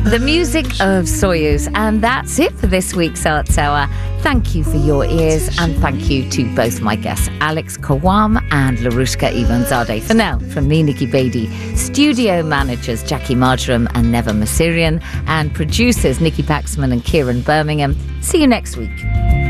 The music of Soyuz, and that's it for this week's Arts Hour. Thank you for your ears, and thank you to both my guests, Alex Kawam and Larushka Ivanzadeh. For now, from me, Nikki Beattie, studio managers Jackie Marjoram and Neva Masirian, and producers Nikki Paxman and Kieran Birmingham. See you next week.